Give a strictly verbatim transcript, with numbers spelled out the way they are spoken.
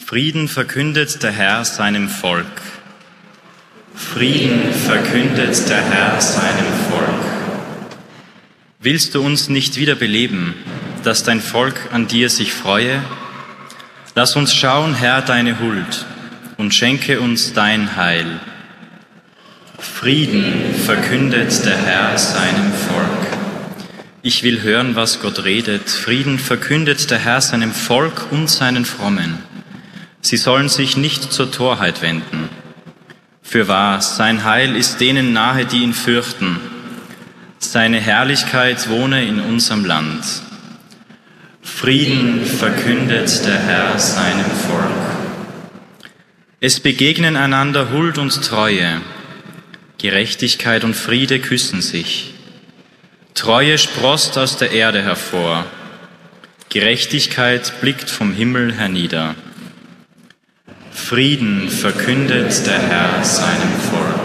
Frieden verkündet der Herr seinem Volk. Frieden verkündet der Herr seinem Volk. Willst du uns nicht wieder beleben, dass dein Volk an dir sich freue? Lass uns schauen, Herr, deine Huld und schenke uns dein Heil. Frieden verkündet der Herr seinem Volk. Ich will hören, was Gott redet. Frieden verkündet der Herr seinem Volk und seinen Frommen. Sie sollen sich nicht zur Torheit wenden. Fürwahr, sein Heil ist denen nahe, die ihn fürchten. Seine Herrlichkeit wohne in unserem Land. Frieden verkündet der Herr seinem Volk. Es begegnen einander Huld und Treue. Gerechtigkeit und Friede küssen sich. Treue sproßt aus der Erde hervor. Gerechtigkeit blickt vom Himmel hernieder. Frieden verkündet der Herr seinem Volk.